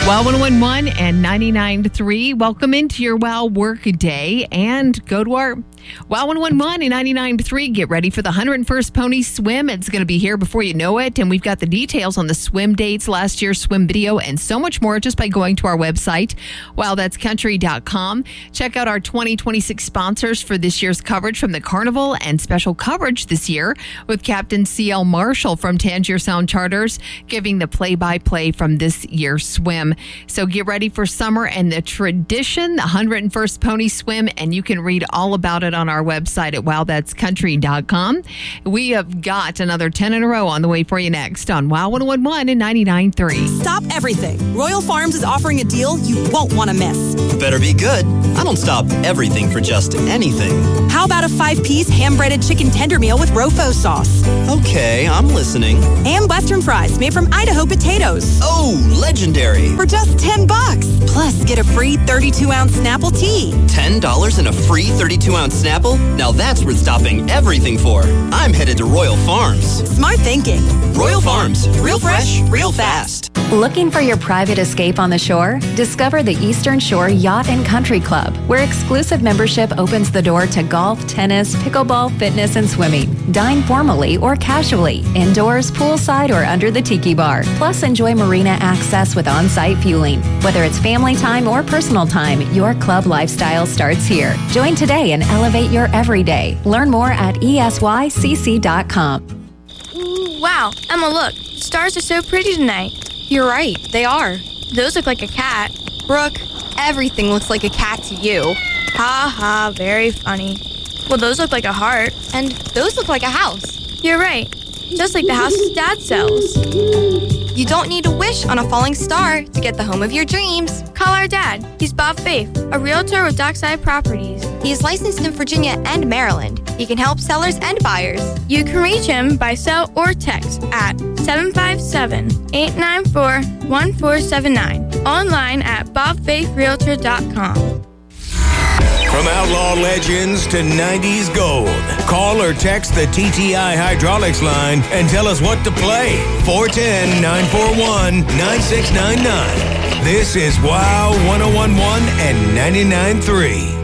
Wow 101.1 and 99.3. Welcome into your Wow Work Day and go to our Wow 101.1 and 99.3. Get ready for the 101st Pony Swim. It's going to be here before you know it. And we've got the details on the swim dates, last year's swim video, and so much more just by going to our website, wowthat'scountry.com. Check out our 2026 sponsors for this year's coverage from the Carnival and special coverage this year with Captain C.L. Marshall from Tangier Sound Charters giving the play-by-play from this year's swim. So get ready for summer and the tradition, the 101st Pony Swim, and you can read all about it on our website at wowthat'scountry.com. We have got another 10 in a row on the way for you next on Wow 101.1 and 99.3. Stop everything. Royal Farms is offering a deal you won't want to miss. Better be good. I don't stop everything for just anything. How about a 5-piece ham-breaded chicken tender meal with Rofo sauce? Okay, I'm listening. And Western fries made from Idaho potatoes. Oh, legendary. For just $10. Plus, get a free 32-ounce Snapple tea. $10 and a free 32-ounce Snapple? Now that's worth stopping everything for. I'm headed to Royal Farms. Smart thinking. Royal Farms. Real fresh, real fast. Looking for your private escape on the shore? Discover the Eastern Shore Yacht and Country Club, where exclusive membership opens the door to golf, tennis, pickleball, fitness, and swimming. Dine formally or casually, indoors, poolside, or under the tiki bar. Plus, enjoy marina access with on-site fueling. Whether it's family time or personal time, your club lifestyle starts here. Join today and elevate your everyday. Learn more at ESYCC.com. Wow, Emma, look. Stars are so pretty tonight. You're right, they are. Those look like a cat. Brooke, everything looks like a cat to you. Ha ha, very funny. Well, those look like a heart. And those look like a house. You're right. Just like the houses Dad sells. You don't need to wish on a falling star to get the home of your dreams. Call our dad. He's Bob Faith, a realtor with Dockside Properties. He's licensed in Virginia and Maryland. He can help sellers and buyers. You can reach him by cell or text at 757-894-1479. Online at bobfaithrealtor.com. From outlaw legends to 90s gold, call or text the TTI Hydraulics line and tell us what to play. 410-941-9699. This is Wow 101.1 and 99.3.